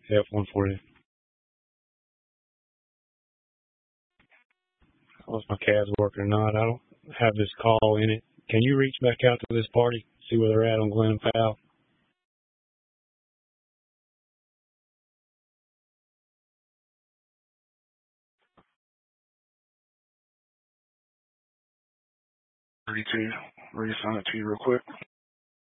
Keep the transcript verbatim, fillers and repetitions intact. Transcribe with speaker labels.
Speaker 1: F one forty. Unless my C A D's working or not. I don't have this call in it. Can you reach back out to this party, see where they're at on Glen and Powell? thirty-two. Reassign it to you real quick.